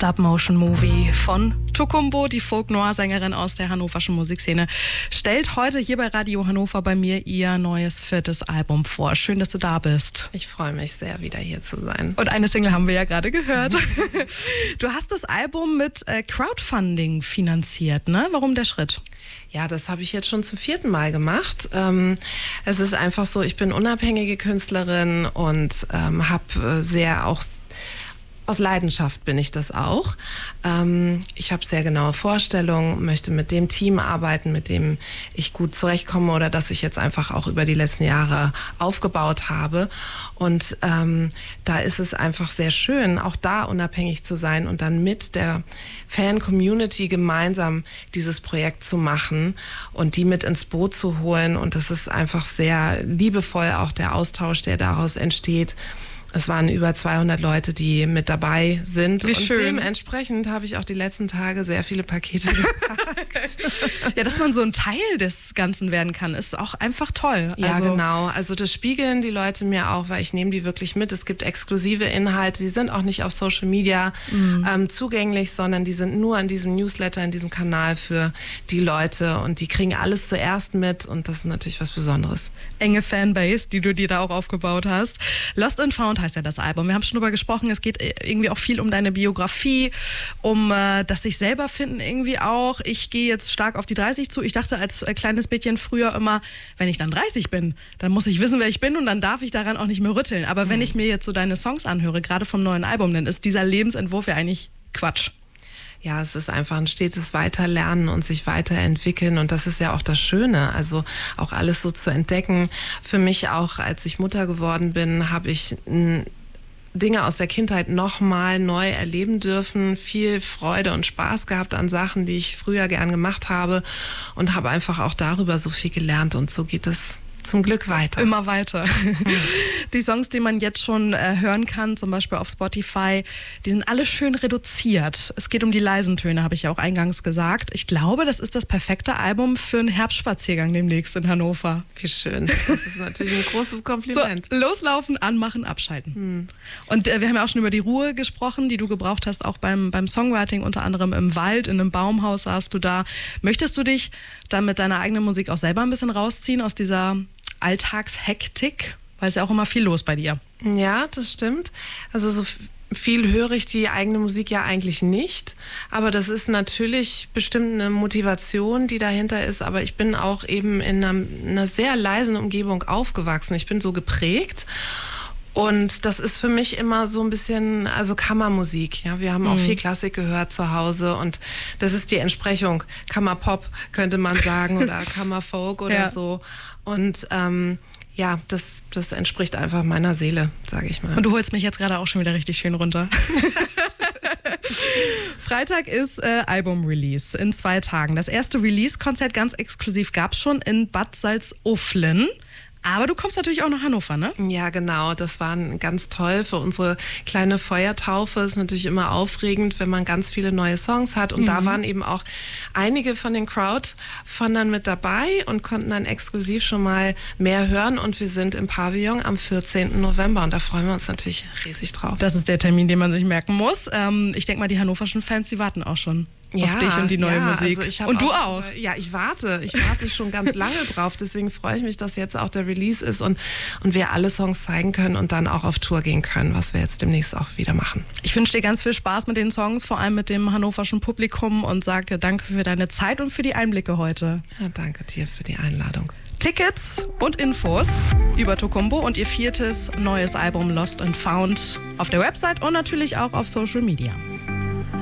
Stop-Motion-Movie von Tukumbo, die Folk-Noir-Sängerin aus der hannoverschen Musikszene, stellt heute hier bei Radio Hannover bei mir ihr neues 4. Album vor. Schön, dass du da bist. Ich freue mich sehr, wieder hier zu sein. Und eine Single haben wir ja gerade gehört. Du hast das Album mit Crowdfunding finanziert, ne? Warum der Schritt? Ja, das habe ich jetzt schon zum 4. Mal gemacht. Es ist einfach so, ich bin unabhängige Künstlerin und habe sehr auch aus Leidenschaft bin ich das auch. Ich habe sehr genaue Vorstellungen, möchte mit dem Team arbeiten, mit dem ich gut zurechtkomme oder das ich jetzt einfach auch über die letzten Jahre aufgebaut habe. Und da ist es einfach sehr schön, auch da unabhängig zu sein und dann mit der Fan-Community gemeinsam dieses Projekt zu machen und die mit ins Boot zu holen. Und das ist einfach sehr liebevoll, auch der Austausch, der daraus entsteht. Es waren über 200 Leute, die mit dabei sind. Wie schön. Und dementsprechend habe ich auch die letzten Tage sehr viele Pakete gepackt. Ja, dass man so ein Teil des Ganzen werden kann, ist auch einfach toll. Ja, genau. Also das spiegeln die Leute mir auch, weil ich nehme die wirklich mit. Es gibt exklusive Inhalte, die sind auch nicht auf Social Media zugänglich, sondern die sind nur in diesem Newsletter, in diesem Kanal für die Leute und die kriegen alles zuerst mit und das ist natürlich was Besonderes. Enge Fanbase, die du dir da auch aufgebaut hast. Lost and Found heißt ja das Album. Wir haben schon drüber gesprochen, es geht irgendwie auch viel um deine Biografie, um das sich selber finden irgendwie auch. Ich gehe jetzt stark auf die 30 zu. Ich dachte als kleines Mädchen früher immer, wenn ich dann 30 bin, dann muss ich wissen, wer ich bin und dann darf ich daran auch nicht mehr rütteln. Aber wenn ich mir jetzt so deine Songs anhöre, gerade vom neuen Album, dann ist dieser Lebensentwurf ja eigentlich Quatsch. Ja, es ist einfach ein stetes Weiterlernen und sich weiterentwickeln und das ist ja auch das Schöne, also auch alles so zu entdecken. Für mich auch, als ich Mutter geworden bin, habe ich Dinge aus der Kindheit nochmal neu erleben dürfen, viel Freude und Spaß gehabt an Sachen, die ich früher gern gemacht habe und habe einfach auch darüber so viel gelernt und so geht es zum Glück weiter. Immer weiter. Die Songs, die man jetzt schon hören kann, zum Beispiel auf Spotify, die sind alle schön reduziert. Es geht um die leisen Töne, habe ich ja auch eingangs gesagt. Ich glaube, das ist das perfekte Album für einen Herbstspaziergang demnächst in Hannover. Wie schön. Das ist natürlich ein großes Kompliment. So, loslaufen, anmachen, abschalten. Und wir haben ja auch schon über die Ruhe gesprochen, die du gebraucht hast, auch beim Songwriting, unter anderem im Wald, in einem Baumhaus saßt du da. Möchtest du dich dann mit deiner eigenen Musik auch selber ein bisschen rausziehen aus dieser Alltagshektik? Weil es ja auch immer viel los bei dir. Ja, das stimmt. Also so viel höre ich die eigene Musik ja eigentlich nicht. Aber das ist natürlich bestimmt eine Motivation, die dahinter ist. Aber ich bin auch eben in einer sehr leisen Umgebung aufgewachsen. Ich bin so geprägt. Und das ist für mich immer so ein bisschen, also Kammermusik. Ja, wir haben auch viel Klassik gehört zu Hause und das ist die Entsprechung. Kammerpop könnte man sagen oder Kammerfolk oder so. Und ja, das entspricht einfach meiner Seele, sage ich mal. Und du holst mich jetzt gerade auch schon wieder richtig schön runter. Freitag ist Album-Release in 2 Tagen. Das erste Release-Konzert ganz exklusiv gab es schon in Bad Salzuflen. Aber du kommst natürlich auch nach Hannover, ne? Ja, genau. Das war ganz toll für unsere kleine Feuertaufe. Ist natürlich immer aufregend, wenn man ganz viele neue Songs hat. Und da waren eben auch einige von den Crowdfundern mit dabei und konnten dann exklusiv schon mal mehr hören. Und wir sind im Pavillon am 14. November. Und da freuen wir uns natürlich riesig drauf. Das ist der Termin, den man sich merken muss. Ich denke mal, die hannoverschen Fans, die warten auch schon. Auf dich und die neue Musik. Also und du auch. Ja, ich warte schon ganz lange drauf. Deswegen freue ich mich, dass jetzt auch der Release ist und wir alle Songs zeigen können und dann auch auf Tour gehen können, was wir jetzt demnächst auch wieder machen. Ich wünsche dir ganz viel Spaß mit den Songs, vor allem mit dem hannoverschen Publikum und sage danke für deine Zeit und für die Einblicke heute. Ja, danke dir für die Einladung. Tickets und Infos über Tukumbo und ihr 4. neues Album Lost and Found auf der Website und natürlich auch auf Social Media.